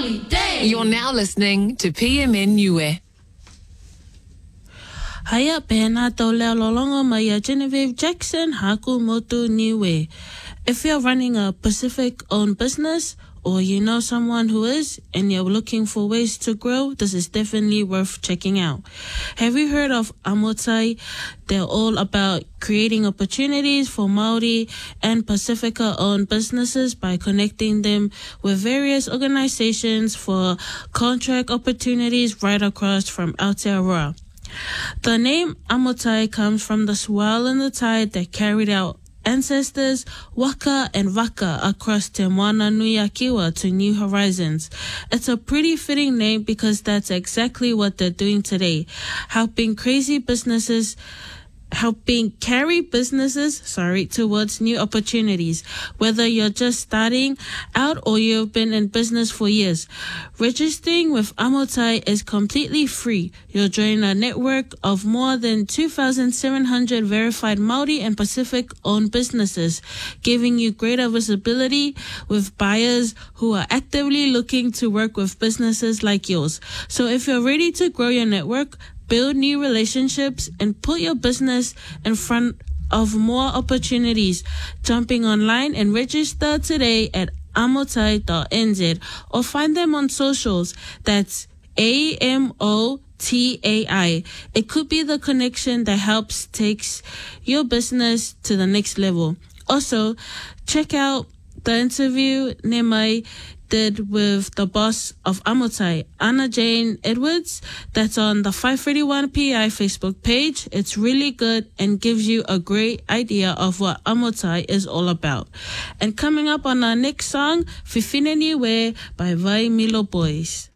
holiday. You're now listening to PMN Niue. Haya pēnā tau leo lolongo mai a Genevieve Jackson haku motu niue. If you're running a Pacific-owned business or you know someone who is and you're looking for ways to grow, this is definitely worth checking out. Have you heard of Amotai? They're all about creating opportunities for Maori and Pacifica-owned businesses by connecting them with various organizations for contract opportunities right across from Aotearoa. The name Amotai comes from the swell in the tide that carried out ancestors Waka and Vaka across Te Moana Nui a Kiwa to new horizons. It's a pretty fitting name because that's exactly what they're doing today, helping carry businesses towards new opportunities, whether you're just starting out or you've been in business for years. Registering with Amotai is completely free. You'll join a network of more than 2,700 verified Māori and Pacific-owned businesses, giving you greater visibility with buyers who are actively looking to work with businesses like yours. So if you're ready to grow your network, build new relationships, and put your business in front of more opportunities, jumping online and register today at amotai.nz or find them on socials. That's AMOTAI. It could be the connection that helps takes your business to the next level. Also, check out the interview Nemai did with the boss of Amotai, Anna Jane Edwards. That's on the 531 PI Facebook page. It's really good and gives you a great idea of what Amotai is all about. And coming up on our next song, Fifine Niue by Vai Milo Boys.